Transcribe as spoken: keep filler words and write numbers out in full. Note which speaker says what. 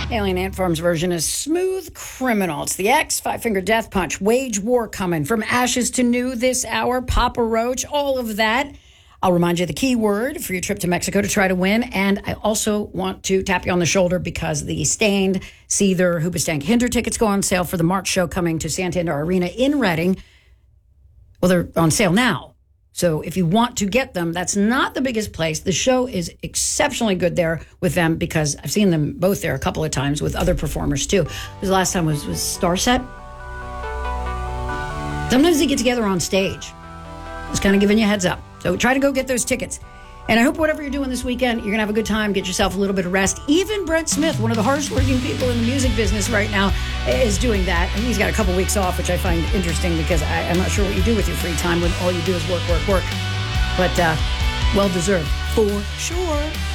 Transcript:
Speaker 1: Alien Ant Farm's version is Smooth Criminal. It's the X, Five Finger Death Punch, Wage War coming. From ashes to new this hour, Papa Roach, all of that. I'll remind you the key word for your trip to Mexico to try to win. And I also want to tap you on the shoulder because the Stained, Seether, Hoobastank, Hinder tickets go on sale for the March show coming to Santander Arena in Reading. Well, they're on sale now. So if you want to get them, that's not the biggest place. The show is exceptionally good there with them because I've seen them both there a couple of times with other performers too. The last time was, was Starset. Sometimes they get together on stage. Just kind of giving you a heads up. So try to go get those tickets. And I hope whatever you're doing this weekend, you're going to have a good time, get yourself a little bit of rest. Even Brent Smith, one of the hardest working people in the music business right now, is doing that. And he's got a couple weeks off, which I find interesting because I, I'm not sure what you do with your free time when all you do is work, work, work. But uh, well-deserved, for sure.